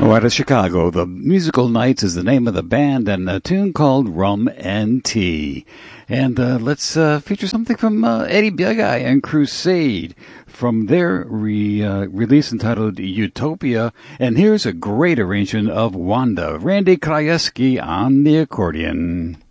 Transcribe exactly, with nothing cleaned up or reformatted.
Chicago out of Chicago. The Musical Knights is the name of the band, and a tune called Rum and Tea. And uh, let's uh, feature something from uh, Eddie Biegai and Crusade from their re, uh, release entitled Utopia. And here's a great arrangement of Wanda. Randy Krajewski on the accordion.